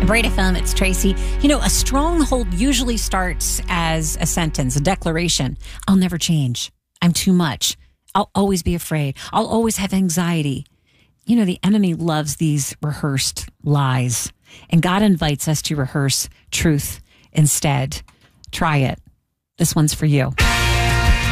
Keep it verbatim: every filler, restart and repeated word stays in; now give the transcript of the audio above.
Braid F M, it's Tracy. You know, a stronghold usually starts as a sentence, a declaration. I'll never change. I'm too much. I'll always be afraid. I'll always have anxiety. You know, the enemy loves these rehearsed lies. And God invites us to rehearse truth instead. Try it. This one's for you.